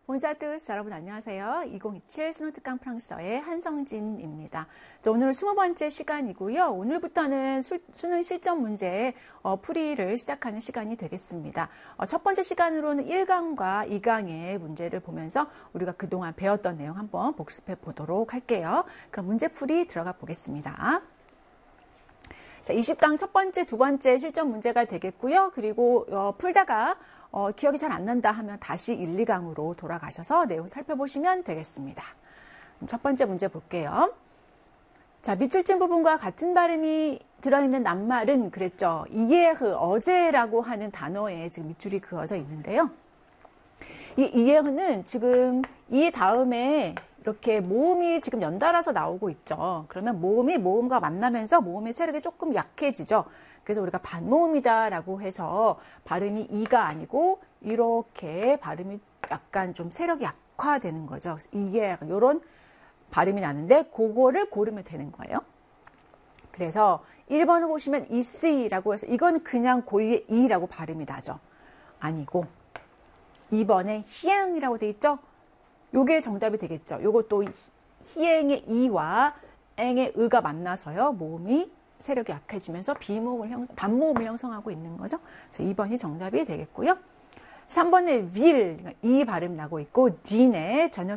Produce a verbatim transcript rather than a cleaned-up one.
본자투스 여러분 안녕하세요. 이천이십칠 수능 특강 프랑스어의 한성진입니다. 자, 오늘은 스무 번째 시간이고요. 오늘부터는 수, 수능 실전 문제 어, 풀이를 시작하는 시간이 되겠습니다. 어, 첫 번째 시간으로는 일 강과 이 강의 문제를 보면서 우리가 그동안 배웠던 내용 한번 복습해 보도록 할게요. 그럼 문제풀이 들어가 보겠습니다. 자, 이십 강 첫 번째, 두 번째 실전 문제가 되겠고요. 그리고 어, 풀다가 어, 기억이 잘 안 난다 하면 다시 일, 이 강으로 돌아가셔서 내용 살펴보시면 되겠습니다. 첫 번째 문제 볼게요. 자, 밑줄진 부분과 같은 발음이 들어있는 낱말은 그랬죠. 이에흐, 어제라고 하는 단어에 지금 밑줄이 그어져 있는데요. 이 이에흐는 지금 이 다음에 이렇게 모음이 지금 연달아서 나오고 있죠. 그러면 모음이 모음과 만나면서 모음의 세력이 조금 약해지죠. 그래서 우리가 반모음이다라고 해서 발음이 이가 아니고 이렇게 발음이 약간 좀 세력이 약화되는 거죠. 이게 이런 발음이 나는데 그거를 고르면 되는 거예요. 그래서 일 번을 보시면 이씨라고 해서 이건 그냥 고유의 이라고 발음이 나죠. 아니고 이 번에 희행이라고 돼 있죠. 요게 정답이 되겠죠. 요것도 희행의 이와 앵의 의가 만나서요. 모음이 세력이 약해지면서 비모음을 형성, 반모음을 형성하고 있는 거죠. 그래서 이 번이 정답이 되겠고요. 삼 번에 윌, 이 발음 나고 있고, 딘의 전혀